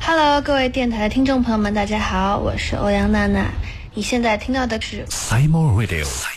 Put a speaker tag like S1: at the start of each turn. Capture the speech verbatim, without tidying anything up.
S1: Hello， 各位电台的听众朋友们，大家好，我是欧阳娜娜。你现在听到的是
S2: Simon Radio。